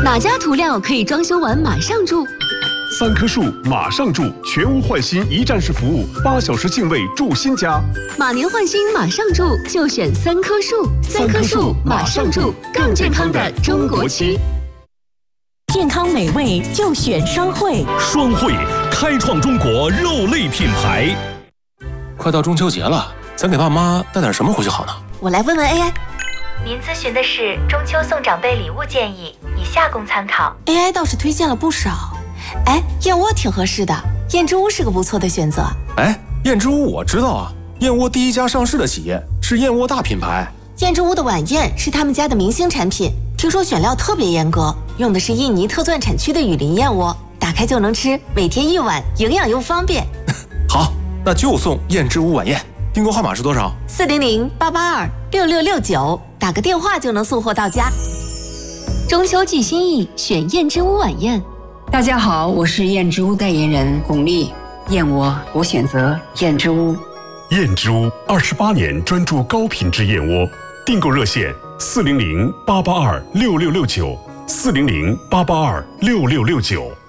哪家涂料可以装修完马上住 ？3棵树马上住，全屋换新一站式服务，8小时净位住新家。 马年换新马上住，就选3棵树。3棵树马上住，更健康的中国区。 健康美味就选双汇， 双汇开创中国肉类品牌。 快到中秋节了，咱给爸妈带点什么回去好呢？ 我来问问 AI。 您咨询的是中秋送长辈礼物建议，以下供参考。 AI 倒是推荐了不少。燕窝挺合适的，燕之屋是个不错的选择。 燕之屋我知道啊，燕窝第一家上市的企业，是燕窝大品牌。 燕之屋的晚宴是他们家的明星产品，听说选料特别严格，用的是印尼特钻产区的雨林燕窝，打开就能吃，每天1碗，营养又方便。 好，那就送燕之屋晚宴。订购号码是多少 ？400-882-6669，打个电话就能送货到家。中秋寄心意，选燕之屋晚宴。 大家好，我是燕之屋代言人巩俐。燕窝我选择燕之屋。 燕之屋28年专注高品质燕窝，订购热线400-882-6669，400-882-6669。